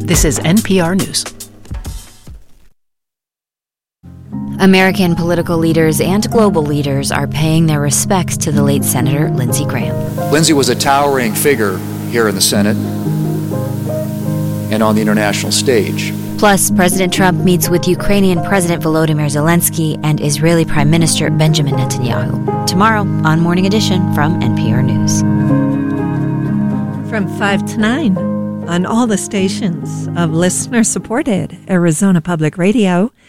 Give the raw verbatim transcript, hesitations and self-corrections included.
This is N P R News. American political leaders and global leaders are paying their respects to the late Senator Lindsey Graham. Lindsey was a towering figure here in the Senate and on the international stage. Plus, President Trump meets with Ukrainian President Volodymyr Zelensky and Israeli Prime Minister Benjamin Netanyahu tomorrow on Morning Edition from N P R News. From five to nine on all the stations of listener-supported Arizona Public Radio,